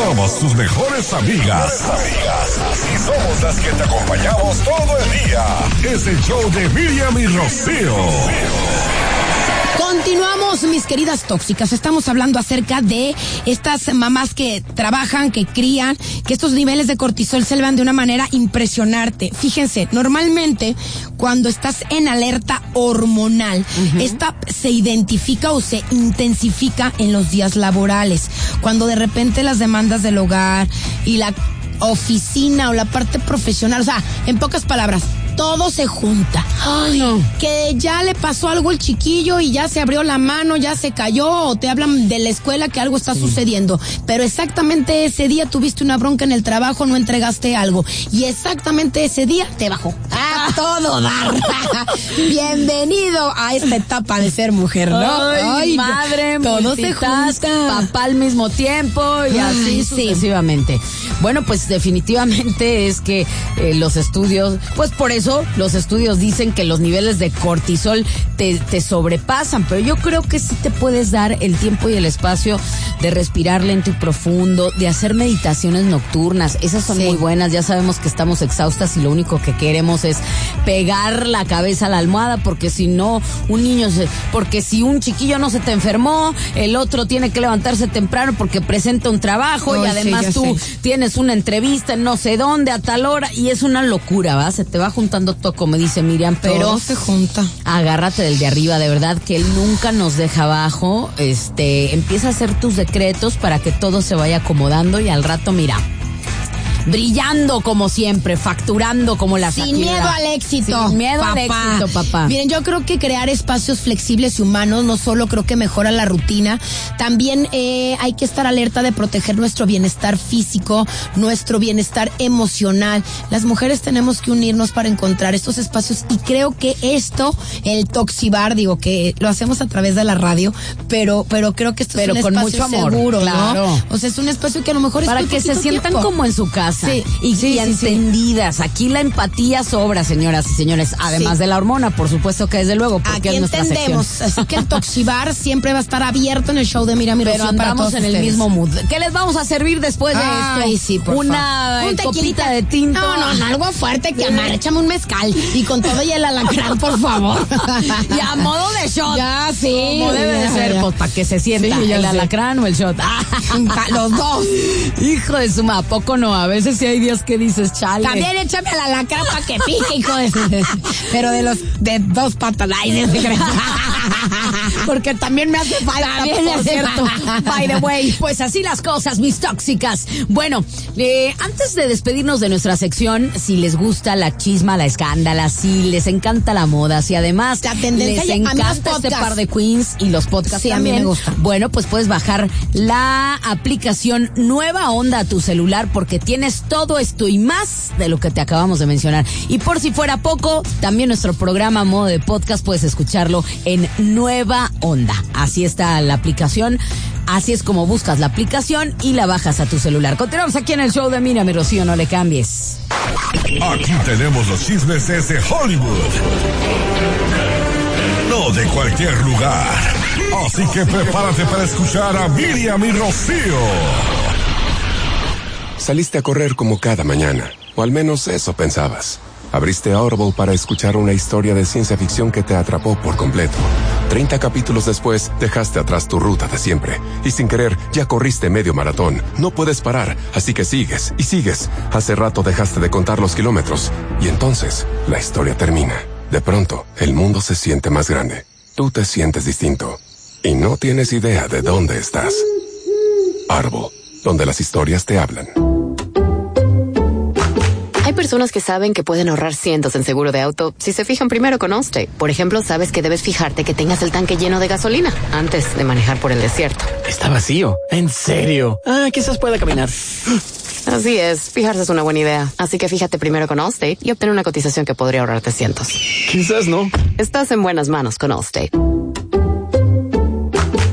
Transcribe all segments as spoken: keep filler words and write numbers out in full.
somos tus mejores amigas. Amigas, así somos las que te acompañamos todo el día. Es el show de Miriam y Rocío. Continuamos, mis queridas tóxicas. Estamos hablando acerca de estas mamás que trabajan, que crían, que estos niveles de cortisol se elevan de una manera impresionante. Fíjense, normalmente cuando estás en alerta hormonal, uh-huh. esta se identifica o se intensifica en los días laborales. Cuando de repente las demandas del hogar y la oficina o la parte profesional, o sea, en pocas palabras, todo se junta. Ay, no. Que ya le pasó algo al chiquillo y ya se abrió la mano, ya se cayó, o te hablan de la escuela que algo está sí. sucediendo. Pero exactamente ese día tuviste una bronca en el trabajo, no entregaste algo. Y exactamente ese día te bajó. ¡A todo dar! Bienvenido a esta etapa de ser mujer, ¿no? Ay, Ay madre, todo se junta. Papá al mismo tiempo y Ay, así sucesivamente. Sí. Bueno, pues definitivamente es que eh, los estudios, pues por eso los estudios dicen que los niveles de cortisol te, te sobrepasan, pero yo creo que sí te puedes dar el tiempo y el espacio de respirar lento y profundo, de hacer meditaciones nocturnas. Esas son sí. muy buenas. Ya sabemos que estamos exhaustas y lo único que queremos es pegar la cabeza a la almohada, porque si no, un niño se, porque si un chiquillo no se te enfermó, el otro tiene que levantarse temprano porque presenta un trabajo oh, y además sí, tú sé. tienes una entrevista en no sé dónde a tal hora y es una locura, ¿va? Se te va juntando todo, como dice Miriam, pero todo se junta. Agárrate del de arriba, de verdad que él nunca nos deja abajo. Este, empieza a hacer tus decretos para que todo se vaya acomodando y al rato, mira, brillando como siempre, facturando como la Sin Shakira. miedo al éxito. Sin miedo papá. al éxito, papá. Miren, yo creo que crear espacios flexibles y humanos no solo creo que mejora la rutina, también eh, hay que estar alerta de proteger nuestro bienestar físico, nuestro bienestar emocional. Las mujeres tenemos que unirnos para encontrar estos espacios y creo que esto, el Toxibar, digo que lo hacemos a través de la radio, pero pero creo que esto pero es un con espacio mucho amor, seguro, claro. ¿no? O sea, es un espacio que a lo mejor para es que se sientan tiempo. como en su casa. Sí, y, sí, y sí, entendidas. Sí. Aquí la empatía sobra, señoras y señores. Además sí. de la hormona, por supuesto que desde luego, porque Aquí es nuestra entendemos. sección. Así que el Toxibar siempre va a estar abierto en el show de Miriam y Rocío. Pero andamos en ustedes. el mismo mood. ¿Qué les vamos a servir después de Ay, esto? Sí, por Una un copita de tinto. No, no, no, algo fuerte que amarre. Échame un mezcal y con todo y el alacrán, por favor. Y a modo de shot. Ya, sí. Como debe ya, de ser, ya. pues para que se sienta sí, el sé. alacrán o el shot. Los dos. Hijo de su ma, ¿a poco no? A veces sí hay días que dices, chale. También échame a la lacra para que pique, hijo de su... Pero de los de dos patas. Ay, no se cree. Porque también me hace falta, también por hace cierto. falta. By the way, pues así las cosas, mis tóxicas. Bueno, eh, antes de despedirnos de nuestra sección, si les gusta la chisma, la escándala, si les encanta la moda, si además la tendencia les encanta este par de queens y los podcasts sí, también, a mí me gusta. Bueno, pues puedes bajar la aplicación Nueva Onda a tu celular porque tienes todo esto y más de lo que te acabamos de mencionar. Y por si fuera poco, también nuestro programa modo de podcast puedes escucharlo en Nueva Onda. Así está la aplicación. Así es como buscas la aplicación y la bajas a tu celular. Continuamos aquí en el show de Miriam y Rocío, no le cambies. Aquí tenemos los chismes desde Hollywood. No de cualquier lugar. Así que prepárate para escuchar a Miriam y Rocío. Saliste a correr como cada mañana, o al menos eso pensabas. Abriste Audible para escuchar una historia de ciencia ficción que te atrapó por completo. Treinta capítulos después, dejaste atrás tu ruta de siempre. Y sin querer, ya corriste medio maratón. No puedes parar, así que sigues y sigues. Hace rato dejaste de contar los kilómetros. Y entonces, la historia termina. De pronto, el mundo se siente más grande. Tú te sientes distinto. Y no tienes idea de dónde estás. Audible, donde las historias te hablan. Hay personas que saben que pueden ahorrar cientos en seguro de auto si se fijan primero con Allstate. Por ejemplo, sabes que debes fijarte que tengas el tanque lleno de gasolina antes de manejar por el desierto. Está vacío. ¿En serio? Ah, quizás pueda caminar. Así es, fijarse es una buena idea. Así que fíjate primero con Allstate y obtén una cotización que podría ahorrarte cientos. Quizás no. Estás en buenas manos con Allstate.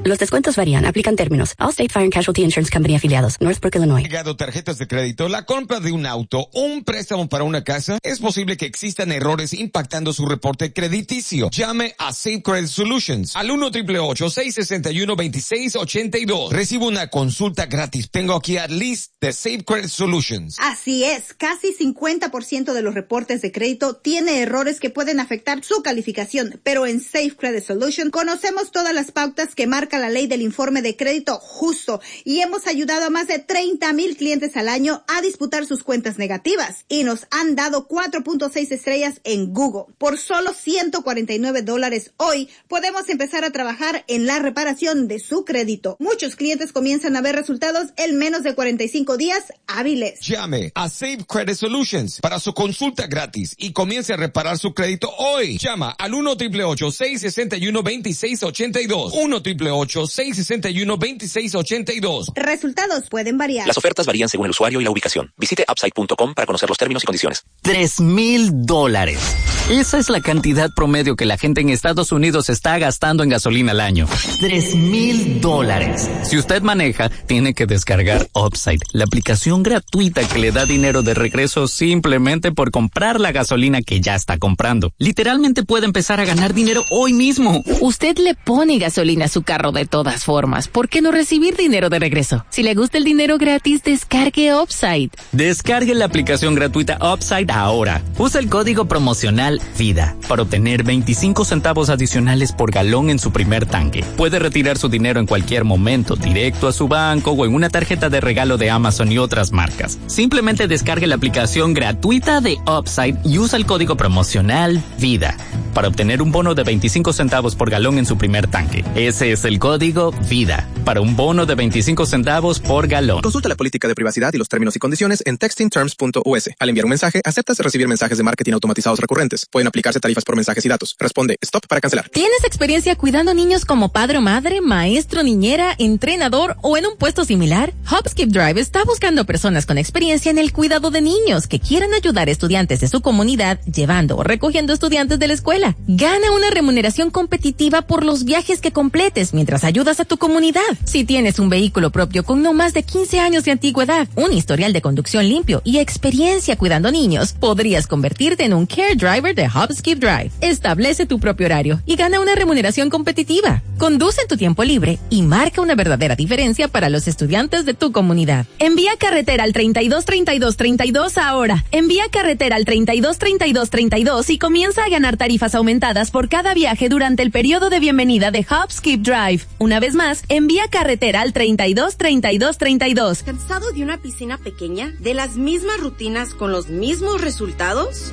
Los descuentos varían. Aplican términos. Allstate Fire and Casualty Insurance Company afiliados. Northbrook, Illinois. Llegado tarjetas de crédito, la compra de un auto o un préstamo para una casa, es posible que existan errores impactando su reporte crediticio. Llame a Safe Credit Solutions al uno triple ocho, seis seis uno, dos seis ocho dos. Recibe una consulta gratis. Tengo aquí a Liz de Safe Credit Solutions. Así es. Casi cincuenta por ciento de los reportes de crédito tiene errores que pueden afectar su calificación, pero en Safe Credit Solutions conocemos todas las pautas que marca la ley del informe de crédito justo y hemos ayudado a más de treinta mil clientes al año a disputar sus cuentas negativas y nos han dado cuatro punto seis estrellas en Google. Por solo ciento cuarenta y nueve dólares hoy podemos empezar a trabajar en la reparación de su crédito. Muchos clientes comienzan a ver resultados en menos de cuarenta y cinco días hábiles. Llame a Safe Credit Solutions para su consulta gratis y comience a reparar su crédito hoy. Llama al uno triple ocho, seis seis uno, dos seis ocho dos. uno triple ocho, seis seis uno, dos seis ocho dos. Resultados pueden variar. Las ofertas varían según el usuario y la ubicación. Visite upside punto com para conocer los términos y condiciones. Tres mil dólares. Esa es la cantidad promedio que la gente en Estados Unidos está gastando en gasolina al año. Tres mil dólares. Si usted maneja, tiene que descargar Upside, la aplicación gratuita que le da dinero de regreso simplemente por comprar la gasolina que ya está comprando. Literalmente puede empezar a ganar dinero hoy mismo. Usted le pone gasolina a su carro de todas formas. ¿Por qué no recibir dinero de regreso? Si le gusta el dinero gratis, descargue Upside. Descargue la aplicación gratuita Upside ahora. Usa el código promocional VIDA para obtener veinticinco centavos adicionales por galón en su primer tanque. Puede retirar su dinero en cualquier momento, directo a su banco o en una tarjeta de regalo de Amazon y otras marcas. Simplemente descargue la aplicación gratuita de Upside y usa el código promocional VIDA para obtener un bono de veinticinco centavos por galón en su primer tanque. Ese es el código VIDA para un bono de veinticinco centavos por galón. Consulta la política de privacidad y los términos y condiciones en texting terms punto u s. Al enviar un mensaje, aceptas recibir mensajes de marketing automatizados recurrentes. Pueden aplicarse tarifas por mensajes y datos. Responde stop para cancelar. ¿Tienes experiencia cuidando niños como padre o madre, maestro, niñera, entrenador o en un puesto similar? Hopskip Drive está buscando personas con experiencia en el cuidado de niños que quieran ayudar a estudiantes de su comunidad llevando o recogiendo estudiantes de la escuela. Gana una remuneración competitiva por los viajes que completes mientras ayudas a tu comunidad. Si tienes un vehículo propio con no más de quince años de antigüedad, un historial de conducción limpio y experiencia cuidando niños, podrías convertirte en un Care Driver de Hopskip Drive. Establece tu propio horario y gana una remuneración competitiva. Conduce en tu tiempo libre y marca una verdadera diferencia para los estudiantes de tu comunidad. Envía carretera al treinta y dos treinta y dos treinta y dos ahora. Envía carretera al treinta y dos treinta y dos treinta y dos y comienza a ganar tarifas aumentadas por cada viaje durante el periodo de bienvenida de Hopskip Drive. Una vez más, envía carretera al treinta y dos treinta y dos treinta y dos. ¿Cansado de una piscina pequeña? ¿De las mismas rutinas con los mismos resultados?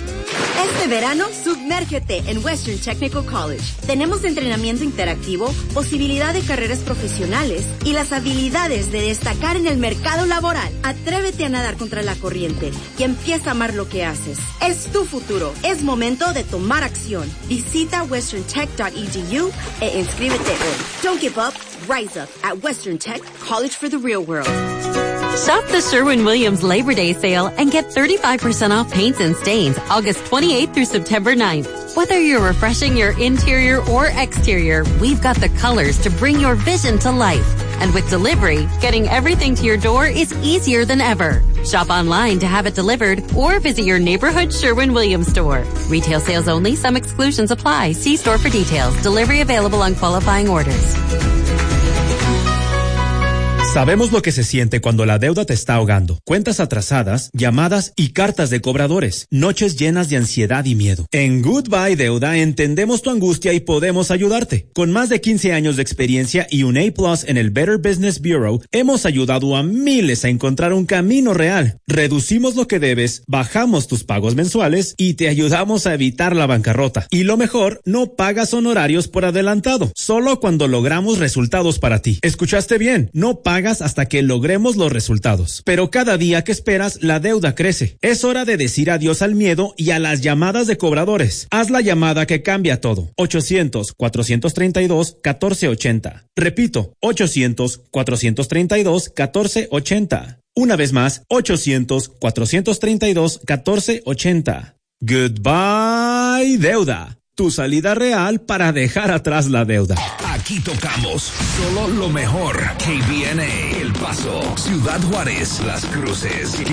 Este verano, sumérgete en Western Technical College. Tenemos entrenamiento interactivo, posibilidad de carreras profesionales y las habilidades de destacar en el mercado laboral. Atrévete a nadar contra la corriente y empieza a amar lo que haces. Es tu futuro. Es momento de tomar acción. Visita western tech punto e d u e inscríbete hoy. Don't give up. Rise up at Western Tech, college for the real world. Shop the Sherwin-Williams Labor Day sale and get thirty-five percent off paints and stains August twenty-eighth through September ninth. Whether you're refreshing your interior or exterior, we've got the colors to bring your vision to life. And with delivery, getting everything to your door is easier than ever. Shop online to have it delivered or visit your neighborhood Sherwin-Williams store. Retail sales only. Some exclusions apply. See store for details. Delivery available on qualifying orders. Sabemos lo que se siente cuando la deuda te está ahogando. Cuentas atrasadas, llamadas y cartas de cobradores. Noches llenas de ansiedad y miedo. En Goodbye Deuda entendemos tu angustia y podemos ayudarte. Con más de quince años de experiencia y un A plus en el Better Business Bureau, hemos ayudado a miles a encontrar un camino real. Reducimos lo que debes, bajamos tus pagos mensuales y te ayudamos a evitar la bancarrota. Y lo mejor, no pagas honorarios por adelantado, solo cuando logramos resultados para ti. ¿Escuchaste bien? No pagas hasta que logremos los resultados. Pero cada día que esperas, la deuda crece. Es hora de decir adiós al miedo y a las llamadas de cobradores. Haz la llamada que cambia todo. ochocientos, cuatrocientos treinta y dos, catorce ochenta. Repito, ochocientos, cuatrocientos treinta y dos, catorce ochenta. Una vez más, ochocientos, cuatrocientos treinta y dos, catorce ochenta. Goodbye, deuda. Tu salida real para dejar atrás la deuda. Aquí tocamos solo lo mejor. K B N A, El Paso, Ciudad Juárez, Las Cruces.